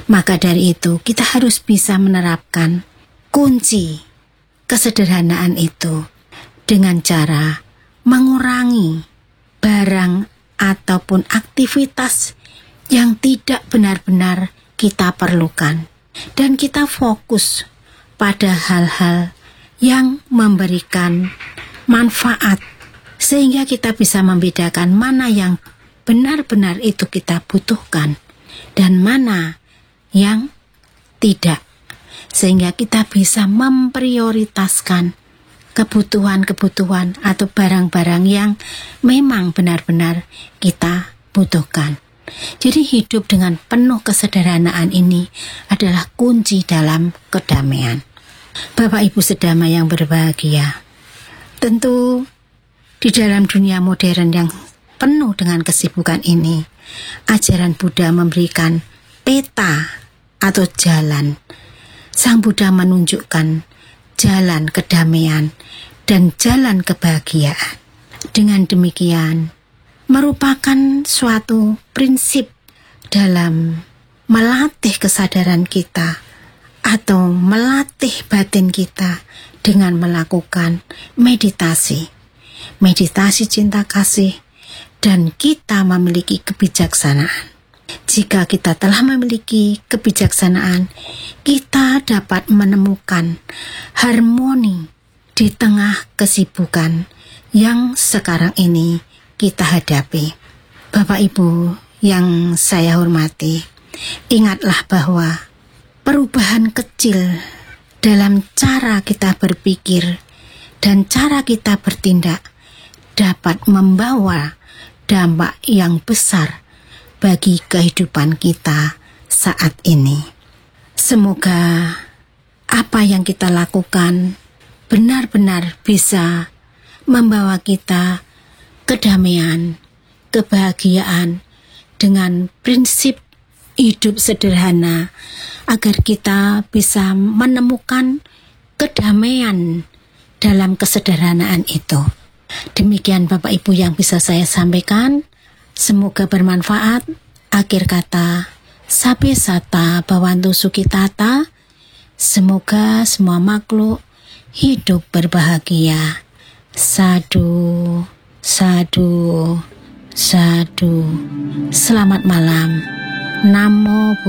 Maka dari itu kita harus bisa menerapkan kunci kesederhanaan itu dengan cara mengurangi barang ataupun aktivitas yang tidak benar-benar kita perlukan. Dan kita fokus pada hal-hal yang memberikan manfaat, sehingga kita bisa membedakan mana yang benar-benar itu kita butuhkan dan mana yang tidak, sehingga kita bisa memprioritaskan kebutuhan-kebutuhan atau barang-barang yang memang benar-benar kita butuhkan. Jadi hidup dengan penuh kesederhanaan ini adalah kunci dalam kedamaian. Bapak Ibu sedamai yang berbahagia, tentu di dalam dunia modern yang penuh dengan kesibukan ini, ajaran Buddha memberikan peta atau jalan. Sang Buddha menunjukkan jalan kedamaian dan jalan kebahagiaan. Dengan demikian, merupakan suatu prinsip dalam melatih kesadaran kita atau melatih batin kita dengan melakukan meditasi cinta kasih, dan kita memiliki kebijaksanaan. Jika kita telah memiliki kebijaksanaan, kita dapat menemukan harmoni di tengah kesibukan yang sekarang ini kita hadapi. Bapak Ibu yang saya hormati, ingatlah bahwa perubahan kecil dalam cara kita berpikir dan cara kita bertindak dapat membawa dampak yang besar bagi kehidupan kita saat ini. Semoga apa yang kita lakukan benar-benar bisa membawa kita kedamaian, kebahagiaan dengan prinsip hidup sederhana, agar kita bisa menemukan kedamaian dalam kesederhanaan itu. Demikian Bapak Ibu yang bisa saya sampaikan. Semoga bermanfaat. Akhir kata, Sabe Sata Bhavantu Sukhitata. Semoga semua makhluk hidup berbahagia. Sadu, sadu, sadu. Selamat malam. Namo